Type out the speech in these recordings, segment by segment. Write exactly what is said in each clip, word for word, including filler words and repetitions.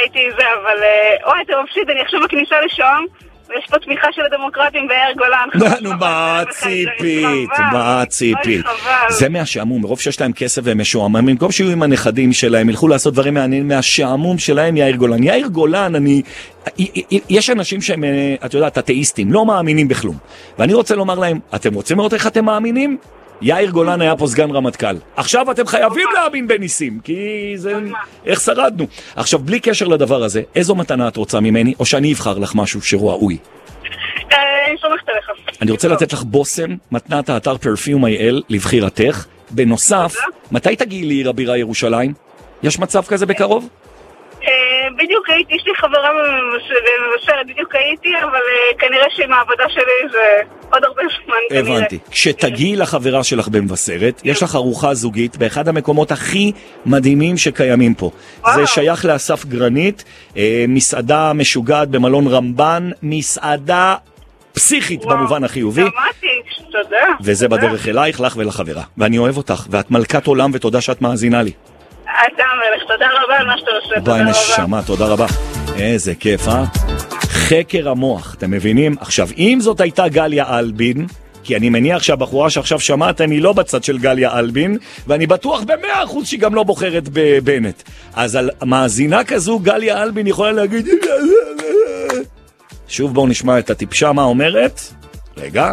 הייתי זה, אבל אוי, אתה מפסיד, אני עכשיו בכניסה לשם, ויש פה תמיכה של הדמוקרטים ביאיר גולן. נו, מה ציפית? מה ציפית? זה מהשעמום, מרוב שיש להם כסף והם משועממים, במקום שיהיו עם הנכדים שלהם, ילכו לעשות דברים מעניינים, מהשעמום שלהם יאיר גולן. יאיר גולן, אני... יש אנשים שהם, את יודעת, אתאיסטים, לא מאמינים בכלום. ואני רוצה לומר להם, אתם רוצים לראות איך אתם מאמינים? יאיר גולן היה פה סגן רמטכ"ל. עכשיו אתם חייבים להאמין בניסים, כי זה... איך שרדנו? עכשיו, בלי קשר לדבר הזה, איזו מתנה את רוצה ממני, או שאני אבחר לך משהו שראוי? אני סומכת עליך. אני רוצה לתת לך בושם, מתנת האתר פרפיום איי אל, לבחירתך. בנוסף, מתי תגיעי לעיר הבירה ירושלים? יש מצב כזה בקרוב? בדיוק הייתי, יש לי חברה במבשרת, בדיוק הייתי, אבל כנראה שעם העבודה שלי זה עוד הרבה זמן. הבנתי. כשתגיעי לחברה שלך במבשרת, יש לך ארוחה זוגית באחד המקומות הכי מדהימים שקיימים פה. זה שייך לאסף גרנית, מסעדה משוגעת במלון רמב"ן, מסעדה פסיכית במובן החיובי. שמעתי, תודה. וזה בדרך אלייך, לך ולחברה. ואני אוהב אותך, ואת מלכת עולם ותודה שאת מאזינה לי. אתה המלך, תודה רבה על מה שאתה עושה, תודה רבה. ביי נשמה, תודה רבה. איזה כיף, אה? חקר המוח, אתם מבינים? עכשיו, אם זאת הייתה גליה אלבין, כי אני מניח שהבחורה שעכשיו שמעתם היא לא בצד של גליה אלבין, ואני בטוח במאה אחוז שהיא גם לא בוחרת בבנט. אז על מאזינה כזו, גליה אלבין יכולה להגיד... שוב בואו נשמע את הטיפשה מה אומרת. רגע.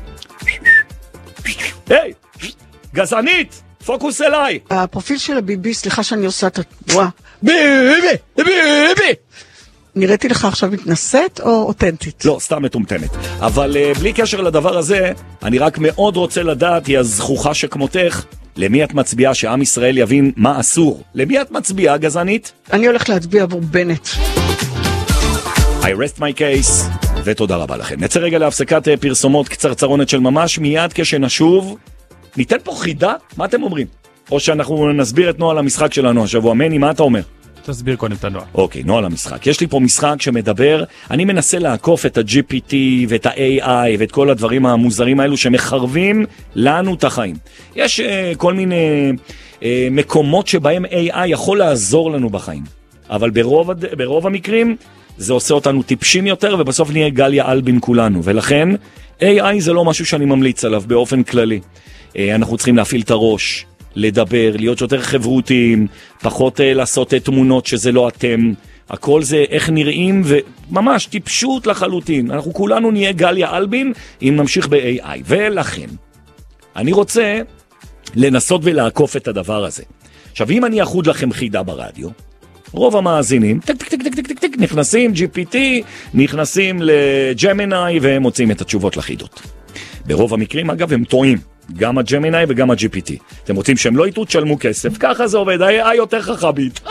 היי, גזענית! פוקוס אליי. הפרופיל של הביבי, סליחה שאני עושה את התנועה. ביבי, ביבי. נראיתי לך עכשיו מתנשאת או אותנטית? לא, סתם מטומטמת. אבל uh, בלי קשר לדבר הזה, אני רק מאוד רוצה לדעת, היא הזכוכה שכמותך, למי את מצביעה שעם ישראל יבין מה אסור? למי את מצביעה, גזענית? אני הולך להצביע עבור בנט. I rest my case, ותודה רבה לכם. נצא רגע להפסקת פרסומות קצרצרונת של ממש, מיד כשנשוב... ניתן פה חידה? מה אתם אומרים? או שאנחנו נסביר את נוהל המשחק שלנו השבוע. מני, מה אתה אומר? תסביר קודם את הנוהל. אוקיי, נוהל המשחק. יש לי פה משחק שמדבר, אני מנסה לעקוף את ה-ג'י פי טי ואת ה-איי איי ואת כל הדברים המוזרים האלו שמחרבים לנו את החיים. יש uh, כל מיני uh, מקומות שבהם איי איי יכול לעזור לנו בחיים. אבל ברוב, ברוב המקרים זה עושה אותנו טיפשים יותר ובסוף נהיה גליה אלבין כולנו. ולכן איי איי זה לא משהו שאני ממליץ עליו באופן כללי. אנחנו צריכים להפעיל את הראש, לדבר, להיות יותר חברותיים, פחות לעשות תמונות שזה לא אתם. הכל זה איך נראים וממש טיפשות לחלוטין. אנחנו כולנו נהיה גליה אלבין אם נמשיך ב-איי איי. ולכן, אני רוצה לנסות ולעקוף את הדבר הזה. עכשיו, אם אני אחוד לכם חידה ברדיו, רוב המאזינים, טק, טק, טק, טק, טק, טק, נכנסים ג'י פי טי, נכנסים לג'מיני והם מוצאים את התשובות לחידות. ברוב המקרים, אגב, הם טועים. גם הג'מיני וגם ה-ג'י פי טי. אתם רוצים שהם לא יתו, תשלמו כסף. ככה זה עובד, ה-איי איי יותר חכמית.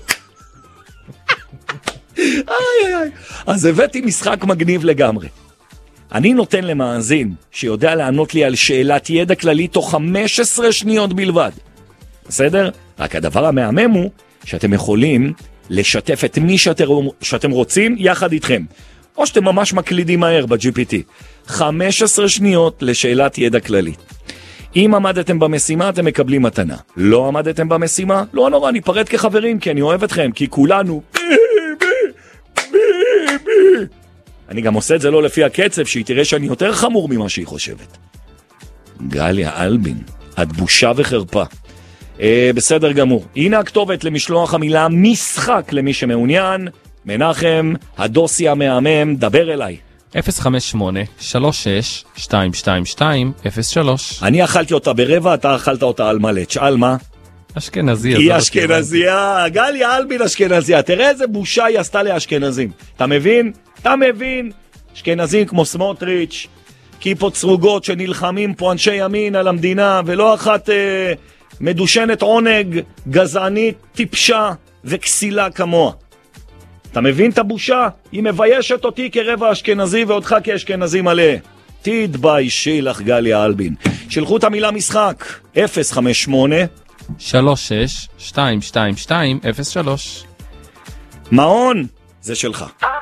איי איי. אז הבאתי משחק מגניב לגמרי. אני נותן למאזין שיודע לענות לי על שאלת ידע כללי תוך חמש עשרה שניות בלבד. בסדר? רק הדבר המהמם הוא שאתם יכולים לשתף את מי שאתם, שאתם רוצים יחד איתכם. או שאתם ממש מקלידים מהר ב-ג'י פי טי. חמש עשרה שניות לשאלת ידע כללי. אם עמדתם במשימה, אתם מקבלים מתנה. לא עמדתם במשימה, לא נורא, ניפרד כחברים, כי אני אוהב אתכם, כי כולנו... אני גם עושה את זה לא לפי הקצב, שהיא תראה שאני יותר חמור ממה שהיא חושבת. גליה אלבין, את בושה וחרפה. אה, בסדר גמור. הנה הכתובת למשלוח המילה משחק למי שמעוניין. מנחם, הדוסי המהמם, דבר אליי. אפס חמש שמונה שלוש שש שתיים שתיים שתיים אפס שלוש. אני אכלתי אותה ברבע, אתה אכלת אותה על מלא. תשאל מה? אשכנזי. היא אשכנזיה, גליה אלבין אשכנזיה. תראה איזה בושה היא עשתה לאשכנזים. אתה מבין? אתה מבין? אשכנזים כמו סמוטריץ', כיפות סרוגות שנלחמים פה אנשי ימין על המדינה, ולא אחת אה, מדושנת עונג, גזענית, טיפשה וכסילה כמוה. אתה מבין את הבושה? היא מביישת אותי כרבע אשכנזי ואותך כאשכנזי מלא. תתביישי לך גליה אלבין. שלחו את המילה משחק. אפס חמש שמונה שלוש שש שתיים שתיים שתיים אפס שלוש. מעון, זה שלך.